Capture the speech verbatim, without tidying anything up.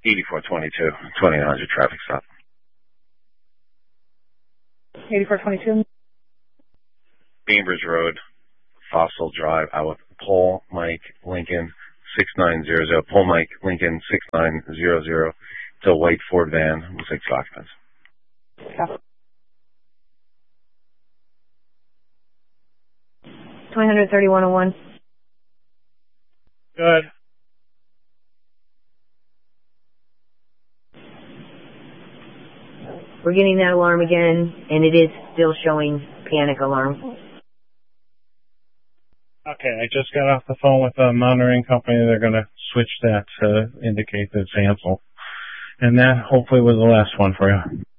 eighty-four twenty-two, twenty-nine hundred traffic stop. eighty-four twenty-two. Bainbridge Road, Fossil Drive, out Paul Mike Lincoln six nine zero zero. Paul Mike Lincoln six nine zero zero. It's a white Ford van with six occupants. Yeah. twenty thirty-one oh one. Good. We're getting that alarm again, and it is still showing panic alarm. Okay, I just got off the phone with the monitoring company. They're going to switch that to indicate that it's Ansel. And that hopefully was the last one for you.